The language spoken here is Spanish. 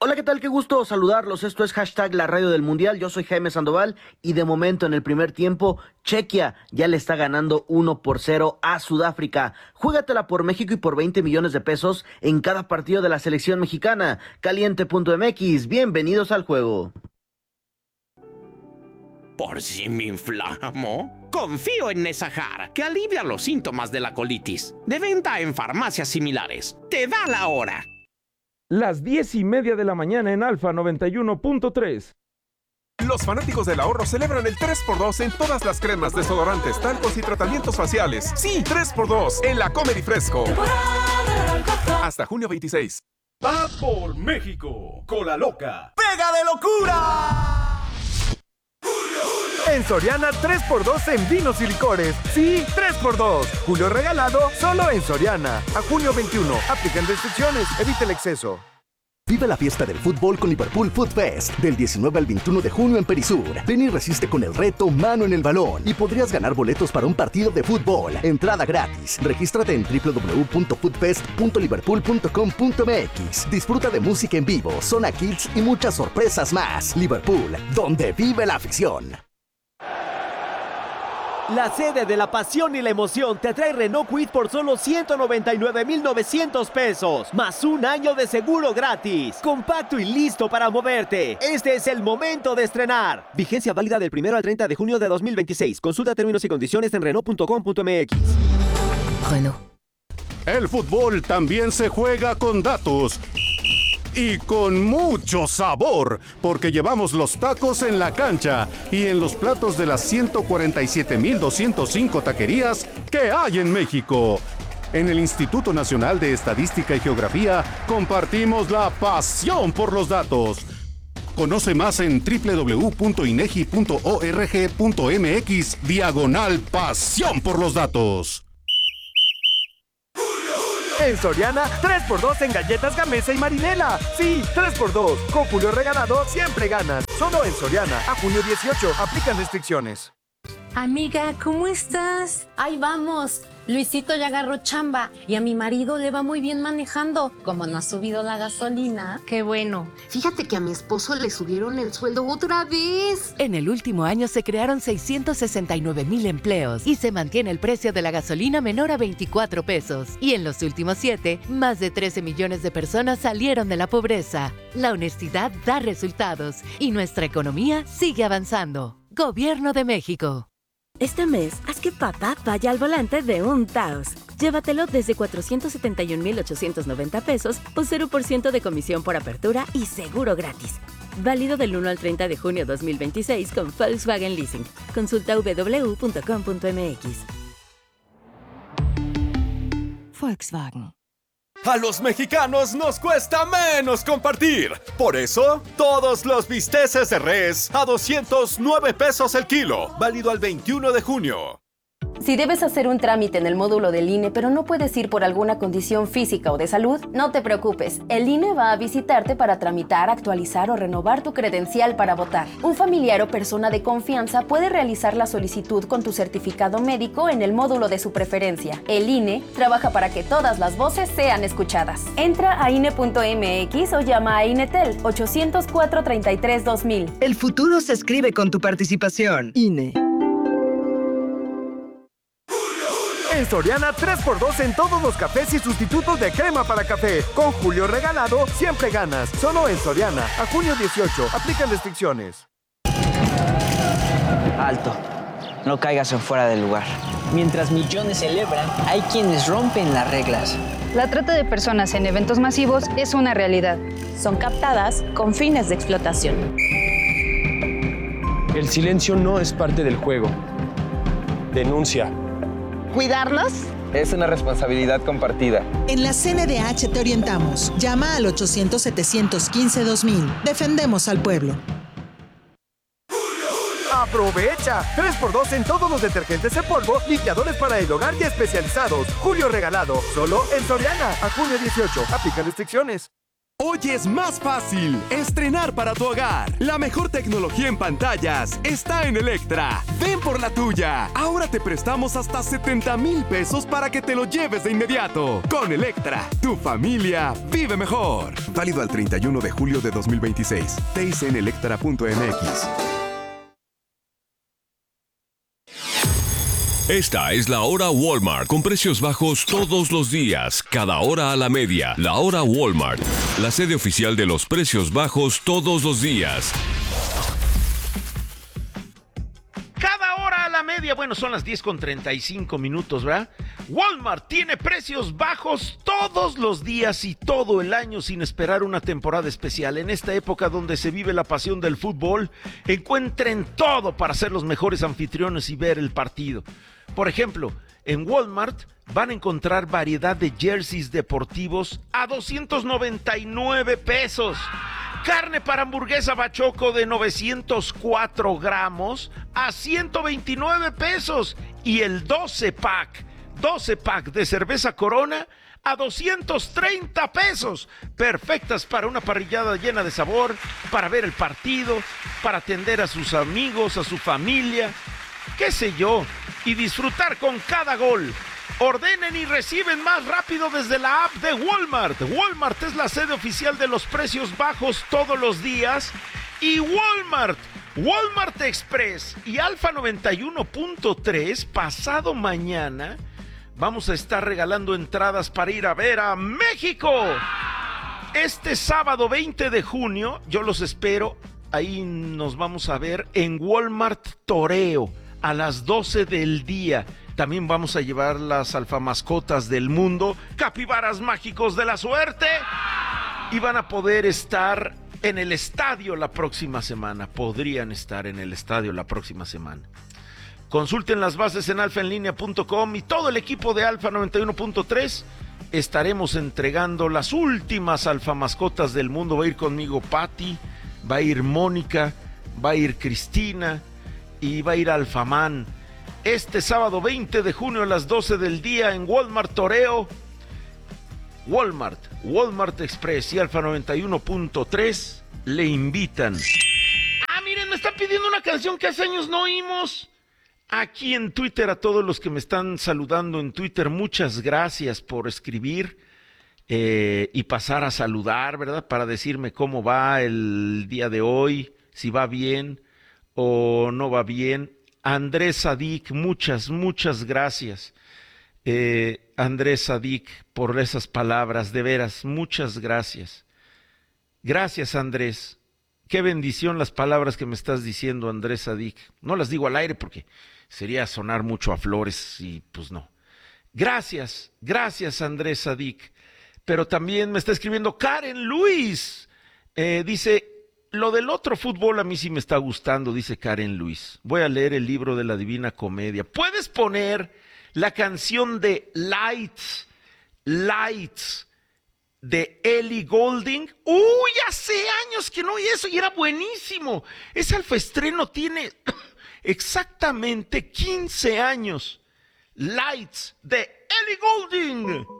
Hola, ¿qué tal? Qué gusto saludarlos. Esto es hashtag La Radio del Mundial. Yo soy Jaime Sandoval y de momento en el primer tiempo, Chequia ya le está ganando 1-0 a Sudáfrica. Juégatela por México y por 20 millones de pesos en cada partido de la selección mexicana. Caliente.mx, bienvenidos al juego. ¿Por si me inflamo? Confío en Nesajar, que alivia los síntomas de la colitis. De venta en farmacias similares. Te da la hora. Las 10:30 de la mañana en Alfa 91.3. Los fanáticos del ahorro celebran el 3x2 en todas las cremas, desodorantes, talcos y tratamientos faciales. Sí, 3x2 en la Comer y Fresco. Hasta junio 26. Va por México, Cola Loca. ¡Pega de locura! En Soriana, 3x2 en vinos y licores. Sí, 3x2. Julio regalado, solo en Soriana. A junio 21. Aplican restricciones. Evita el exceso. Vive la fiesta del fútbol con Liverpool Food Fest del 19 al 21 de junio en Perisur. Ven y resiste con el reto Mano en el Balón y podrías ganar boletos para un partido de fútbol. Entrada gratis. Regístrate en www.foodfest.liverpool.com.mx. Disfruta de música en vivo, zona kids y muchas sorpresas más. Liverpool, donde vive la afición. La sede de la pasión y la emoción te trae Renault Kwid por solo 199,900 pesos, más un año de seguro gratis. Compacto y listo para moverte. Este es el momento de estrenar. Vigencia válida del 1 al 30 de junio de 2026. Consulta términos y condiciones en Renault.com.mx. Renault. El fútbol también se juega con datos. Y con mucho sabor, porque llevamos los tacos en la cancha y en los platos de las 147,205 taquerías que hay en México. En el Instituto Nacional de Estadística y Geografía compartimos la pasión por los datos. Conoce más en www.inegi.org.mx/pasión por los datos. En Soriana, 3x2 en galletas Gamesa y Marinela. Sí, 3x2. Con Julio regalado, siempre ganas. Solo en Soriana. A junio 18. Aplican restricciones. Amiga, ¿cómo estás? Ahí vamos. Luisito ya agarró chamba y a mi marido le va muy bien manejando. Como no ha subido la gasolina. Qué bueno. Fíjate que a mi esposo le subieron el sueldo otra vez. En el último año se crearon 669,000 empleos y se mantiene el precio de la gasolina menor a 24 pesos. Y en los últimos 7, más de 13 millones de personas salieron de la pobreza. La honestidad da resultados y nuestra economía sigue avanzando. Gobierno de México. Este mes, haz que papá vaya al volante de un Taos. Llévatelo desde 471,890 pesos o 0% de comisión por apertura y seguro gratis. Válido del 1 al 30 de junio 2026 con Volkswagen Leasing. Consulta www.com.mx. Volkswagen. A los mexicanos nos cuesta menos compartir. Por eso, todos los bisteces de res a 209 pesos el kilo. Válido al 21 de junio. Si debes hacer un trámite en el módulo del INE, pero no puedes ir por alguna condición física o de salud, no te preocupes. El INE va a visitarte para tramitar, actualizar o renovar tu credencial para votar. Un familiar o persona de confianza puede realizar la solicitud con tu certificado médico en el módulo de su preferencia. El INE trabaja para que todas las voces sean escuchadas. Entra a INE.mx o llama a INETEL 804-33-2000. El futuro se escribe con tu participación. INE. En Soriana, 3x2 en todos los cafés y sustitutos de crema para café. Con Julio regalado, siempre ganas. Solo en Soriana. A junio 18. Aplican restricciones. Alto. No caigas en fuera del lugar. Mientras millones celebran, hay quienes rompen las reglas. La trata de personas en eventos masivos es una realidad. Son captadas con fines de explotación. El silencio no es parte del juego. Denuncia. ¿Cuidarnos? Es una responsabilidad compartida. En la CNDH te orientamos. Llama al 800-715-2000. Defendemos al pueblo. ¡Aprovecha! 3x2 en todos los detergentes en polvo, limpiadores para el hogar y especializados. Julio regalado. Solo en Soriana. A junio 18. Aplica restricciones. Hoy es más fácil estrenar para tu hogar. La mejor tecnología en pantallas está en Electra. Ven por la tuya. Ahora te prestamos hasta 70,000 pesos para que te lo lleves de inmediato. Con Electra, tu familia vive mejor. Válido al 31 de julio de 2026. TIC en electra.mx. Esta es la hora Walmart, con precios bajos todos los días, cada hora a la media. La hora Walmart, la sede oficial de los precios bajos todos los días. Cada hora a la media, bueno, son las 10:35, ¿verdad? Walmart tiene precios bajos todos los días y todo el año sin esperar una temporada especial. En esta época donde se vive la pasión del fútbol, encuentren todo para ser los mejores anfitriones y ver el partido. Por ejemplo, en Walmart van a encontrar variedad de jerseys deportivos a 299 pesos. Carne para hamburguesa Bachoco de 904 gramos a 129 pesos. Y el 12 pack de cerveza Corona a 230 pesos. Perfectas para una parrillada llena de sabor, para ver el partido, para atender a sus amigos, a su familia, qué sé yo, y disfrutar con cada gol. Ordenen y reciben más rápido desde la app de Walmart. Walmart es la sede oficial de los precios bajos todos los días. Y Walmart Express y Alfa 91.3, pasado mañana, vamos a estar regalando entradas para ir a ver a México. Este sábado 20 de junio, yo los espero. Ahí nos vamos a ver en Walmart Toreo a las 12 del día. También vamos a llevar las alfamascotas del mundo, capibaras mágicos de la suerte, y van a poder estar en el estadio la próxima semana. Podrían estar en el estadio la próxima semana. Consulten las bases en alfaenlinea.com y todo el equipo de Alfa 91.3 estaremos entregando las últimas alfamascotas del mundo. Va a ir conmigo Patti, va a ir Mónica, va a ir Cristina y va a ir Alfamán. Este sábado 20 de junio a las 12 del día en Walmart Toreo. Walmart Express y Alfa 91.3 le invitan. Miren, me están pidiendo una canción que hace años no oímos. Aquí en Twitter, a todos los que me están saludando en Twitter, muchas gracias por escribir y pasar a saludar, ¿verdad? Para decirme cómo va el día de hoy, si va bien o no va bien. Andrés Sadik, muchas gracias. Andrés Sadik, por esas palabras, de veras, muchas gracias. Gracias, Andrés. Qué bendición las palabras que me estás diciendo, Andrés Sadik. No las digo al aire porque sería sonar mucho a flores y pues no. Gracias, Andrés Sadik. Pero también me está escribiendo Karen Luis. Dice, lo del otro fútbol a mí sí me está gustando, dice Karen Luis. Voy a leer el libro de la Divina Comedia. ¿Puedes poner la canción de Lights de Ellie Goulding? ¡Uy! Hace años que no oí eso y era buenísimo. Ese alfaestreno tiene exactamente 15 años. Lights de Ellie Goulding.